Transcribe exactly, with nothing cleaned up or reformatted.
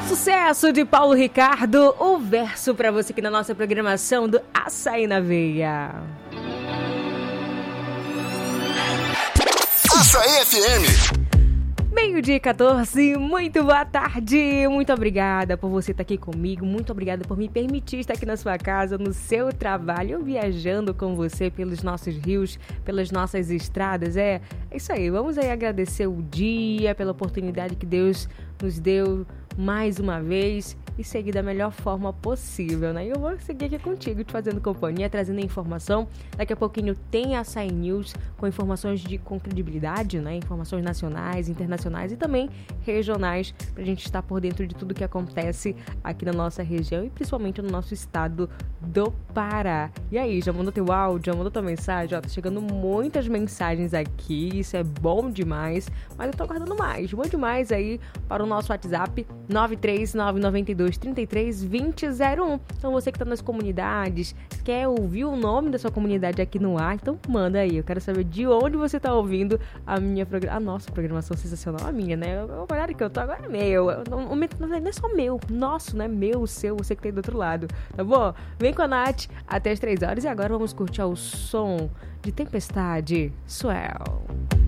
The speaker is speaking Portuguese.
Sucesso de Paulo Ricardo, o verso pra você aqui na nossa programação do Açaí na Veia. Açaí F M. Meio-dia e quatorze, muito boa tarde, muito obrigada por você estar aqui comigo, muito obrigada por me permitir estar aqui na sua casa, no seu trabalho, viajando com você pelos nossos rios, pelas nossas estradas, é, é isso aí, vamos aí agradecer o dia, pela oportunidade que Deus nos deu mais uma vez e seguir da melhor forma possível, né? E eu vou seguir aqui contigo, te fazendo companhia, trazendo informação. Daqui a pouquinho tem Açaí News com informações de, com credibilidade, né? Informações nacionais, internacionais e também regionais, pra gente estar por dentro de tudo que acontece aqui na nossa região e principalmente no nosso estado do Pará. E aí, já mandou teu áudio, já mandou tua mensagem? Ó, tá chegando muitas mensagens aqui, isso é bom demais, mas eu tô aguardando mais, mande mais aí para o nosso WhatsApp nove três nove nove dois, três três dois zero zero um. Então você que está nas comunidades, quer ouvir o nome da sua comunidade aqui no ar, então manda aí, eu quero saber de onde você está ouvindo a minha progra- a nossa programação sensacional, a minha, né? O horário que eu tô agora é meu, não, não é só meu, nosso, né? Meu, seu, você que tá aí do outro lado, tá bom? Vem com a Nath até as três horas e agora vamos curtir o som de Tempestade, Swell.